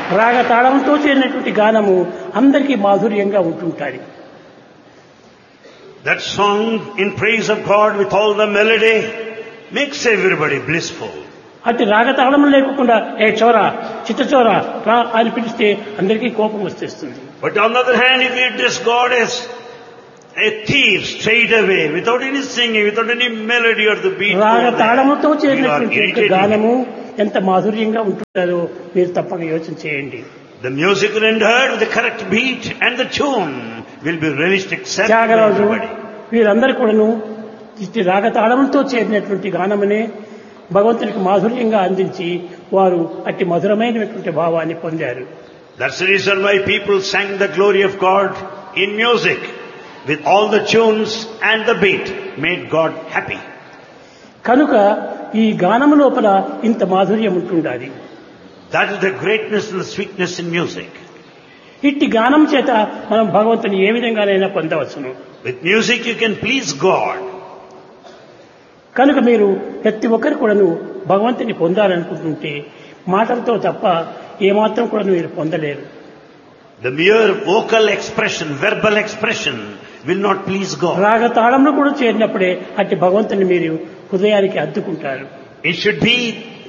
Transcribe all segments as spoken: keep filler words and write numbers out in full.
రాగ తాళంతో చేరినటువంటి గానము అందరికీ మాధుర్యంగా ఉంటుంటాయి. That song in praise of God with all the melody makes everybody blissful. అట్టి రాగతాళం లేకుండా ఏ చోరా చిత్త చోరా రా అని పిలిస్తే అందరికీ కోపం వచ్చేస్తుంది. But on the other hand, if you address God as a thief straight away, without any singing, without any melody or the beat, రాగతాళముతో చేరినటువంటి గానము ఎంత మాధుర్యంగా ఉంటుందో మీరు తప్పక యోచన చేయండి. The music rendered with the correct beat and the tune will be relished accepted by Tyagaraju everybody. వీరందరూ కూడాను ఇట్టి రాగతాళంతో చేరినటువంటి గానమునే భగవంతునికి మాధుర్యంగా అందించి వారు అట్టి మధురమైనటువంటి భావాన్ని పొందారు. That's the reason why people sang the glory of God in music with all the tunes and the beat made God happy. కనుక ఈ గానము లోపల ఇంత మాధుర్యం ఉంటుండాలి. That is the greatness and the sweetness in music. ఇట్టి గానం చేత మనం భగవంతుని ఏ విధంగానైనా పొందవచ్చును. With music you can please God. కనుక మీరు ప్రతి ఒక్కరు కూడాను భగవంతుని పొందాలనుకుంటుంటే మాటలతో తప్ప ఏమాత్రం కూడా మీరు పొందలేరు. The mere vocal expression, verbal expression will not please God. రాగతాళంలో కూడా చేరినప్పుడే అట్టి భగవంతుని మీరు హృదయానికి అద్దుకుంటారు. It should be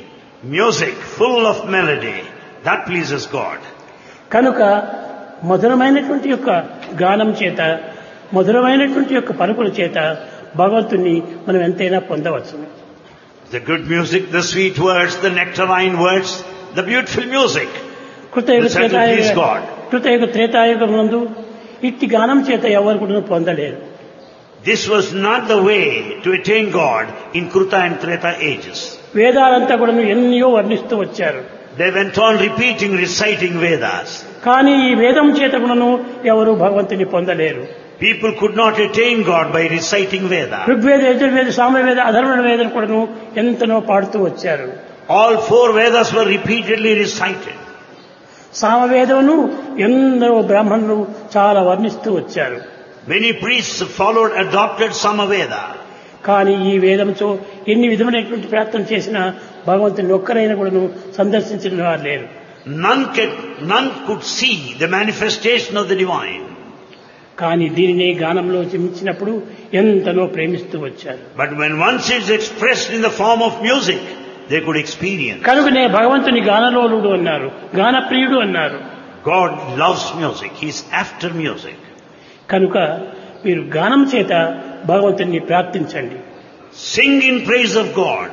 music full of melody that pleases God. కనుక మధురమైనటువంటి యొక్క గానం చేత మధురమైనటువంటి యొక్క పలుకుల చేత భగవంతుని మనం ఎంతైనా పొందవచ్చు. The good music, the sweet words, the nectarine words, the beautiful music కృతయుగ will certainly please Tretayuga God. కృతయుగ Treta Yuga నందు ఇట్టి గానం చేత ఎవరు కూడా పొందలేరు. This was not the way to attain God in Kruta and Treta ages. వేదాలంతా కూడా ఎన్నో వర్ణిస్తూ వచ్చారు. They went on repeating, reciting Vedas. కానీ ఈ వేదం చేత కూడాను ఎవరు భగవంతుని పొందలేరు. People could not attain God by reciting Vedas. Rigveda Yajurveda Samaveda అధర్వణ వేదం కూడాను ఎంతనో పాడుతూ వచ్చారు. All four Vedas were repeatedly recited. సామవేదమును ఎందరో బ్రాహ్మణులు చాలా వర్ణిస్తూ వచ్చారు. Many priests followed, adopted Samaveda. కానీ ఈ వేదంతో ఎన్ని విధమైనటువంటి ప్రయత్నం చేసినా భగవంతుని ఒక్కరైనా కూడాను సందర్శించిన వారు లేరు. None could, none could see the manifestation of the divine. కానీ దీనినే గానంలో చిమించినప్పుడు ఎంతనో ప్రేమిస్తూ వచ్చారు. But when once it's expressed in the form of music, they could experience. కనుకనే భగవంతుని గానలోలుడు అన్నారు, గానప్రియుడు అన్నారు. God loves music. He's after music. కనుక మీరు గానం చేత భగవంతుని ప్రార్థించండి. Sing in praise of God.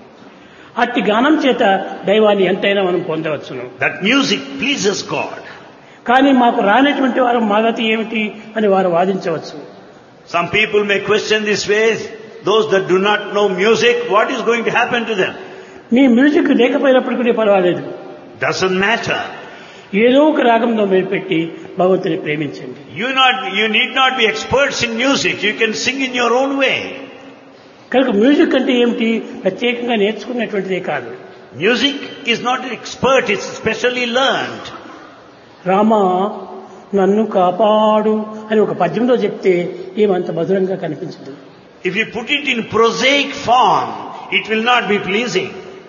అట్టి గానం చేత దైవాన్ని ఎంతైనా మనం పొందవచ్చును. That music pleases God. కానీ మాకు రానటువంటి వారు మాగతి ఏమిటి అని వారు వాదించవచ్చు. Some people may question this way. Those that do not know music, what is going to happen to them? Me music లేకపోయినప్పటికీ పర్వాలేదు. Doesn't matter. ఏదో ఒక రాగంలో మీరు పెట్టి భగవంతుని ప్రేమించండి. You not, you need not be experts in music. You can sing in your own way. కనుక మ్యూజిక్ అంటే ఏమిటి ప్రత్యేకంగా నేర్చుకున్నటువంటిదే కాదు. Music is not an expert. It's specially learned. Rama నన్ను కాపాడు అని ఒక పద్యంలో చెప్తే ఏమంత మధురంగా కనిపించదు. If you put it in prosaic form, it will not be pleasing.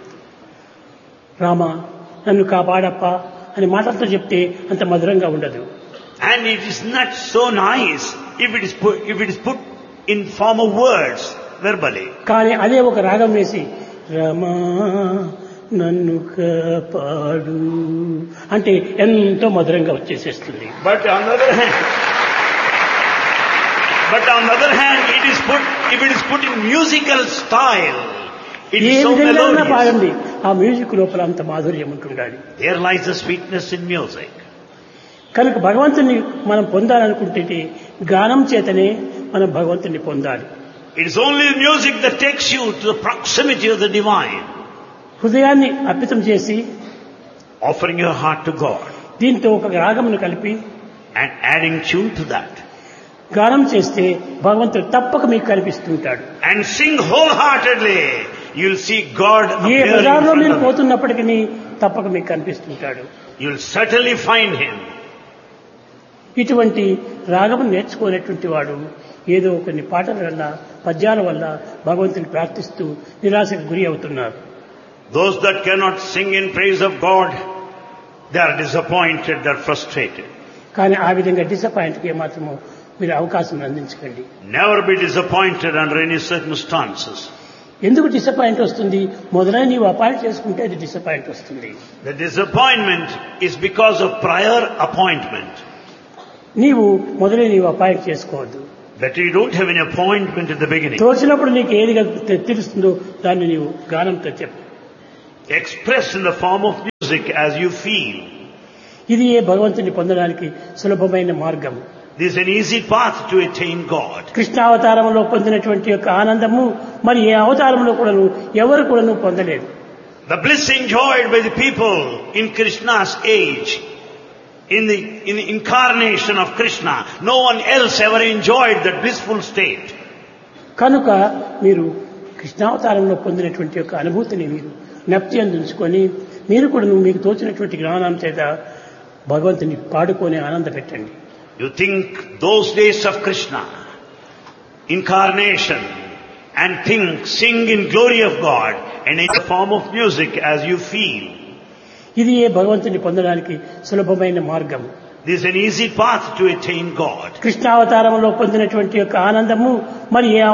Rama నన్ను కాపాడప్ప అని మాటలతో చెప్తే అంత మధురంగా ఉండదు. And it is not so nice if it is put, if it is put in form of words, verbally. కానీ అదే ఒక రాగం వేసి రామా నన్ను కాపాడు అంటే ఎంతో మధురంగా వచ్చేసేస్తుంది. But on the other hand, but on the other hand, it is put, if it is put in musical style, it A is so విధంగా melodious. పాడండి ఆ మ్యూజిక్ లోపల అంత మాధుర్యం ఉంటుండాలి. There lies the sweetness in music. కనుక భగవంతుని మనం పొందాలనుకుంటే గానం చేతనే మనం భగవంతుని పొందాలి. It is only music that takes you to the proximity of the divine. హృదయాన్ని అర్పితం చేసి Offering your heart to God దీంతో ఒక రాగమును కలిపి and adding tune to that. గానం చేస్తే భగవంతుడు తప్పక మీకు కనిపిస్తుంటాడు. And sing wholeheartedly. You'll see God A appear in బజార్లో front మీరు of you. పోతున్నప్పటికీ తప్పక మీకు కనిపిస్తుంటాడు. You'll certainly find Him. ఇటువంటి రాగము నేర్చుకునేటువంటి వాడు ఏదో కొన్ని పాటల వల్ల పద్యాల వల్ల భగవంతుని ప్రార్థిస్తూ నిరాశకు గురి అవుతున్నారు. Those that cannot sing in praise of God They are disappointed, they are frustrated. కానీ ఆ విధంగా డిసప్పాయింట్కి ఏమాత్రము మీరు అవకాశం అందించకండి. Never be disappointed under any circumstances. ఎందుకు డిసప్పాయింట్ వస్తుంది? మొదలై నీవు అపాయింట్ చేసుకుంటే అది డిసప్పాయింట్ వస్తుంది. The disappointment is because of prior appointment. నీవు మొదలై నీవు అపాయింట్ చేసుకోవద్దు. That you don't have an appointment in the beginning. తోచినప్పుడు నీకు ఏది తెలుస్తుందో దాన్ని నీవు గానంతో చెప్పు. Express in the form of music as you feel. ఇది ఏ భగవంతుని పొందడానికి సులభమైన మార్గం. This is an easy path to attain God. కృష్ణావతారంలో పొందినటువంటి యొక్క ఆనందము మరి ఏ అవతారంలో కూడాను ఎవరు కూడాను పొందలేదు. The bliss enjoyed by the people in Krishna's age, in the, in the incarnation of Krishna, no one else ever enjoyed that blissful state. కనుక మీరు కృష్ణావతారంలో పొందినటువంటి యొక్క అనుభూతిని మీరు జ్ఞప్తి అందించుకొని మీరు కూడా మీకు తోచినటువంటి జ్ఞానం చేత భగవంతుని పాడుకొని ఆనంద పెట్టండి. You think those days of Krishna, incarnation, and think, sing in glory of God, and in the form of music as you feel. ఇది ఏ భగవంతుని పొందడానికి సులభమైన మార్గం. This is an easy path to attain God. కృష్ణావతారంలో పొందినటువంటి యొక్క ఆనందము మరి ఏ